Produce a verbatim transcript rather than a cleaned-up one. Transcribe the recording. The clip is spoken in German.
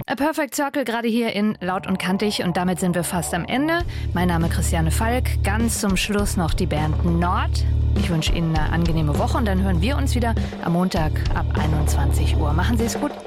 A Perfect Circle gerade hier in Laut und Kantig und damit sind wir fast am Ende. Mein Name ist Christiane Falk. Ganz zum Schluss noch die Band Nord. Ich wünsche Ihnen eine angenehme Woche und dann hören wir uns wieder am Montag ab einundzwanzig Uhr. Machen Sie es gut.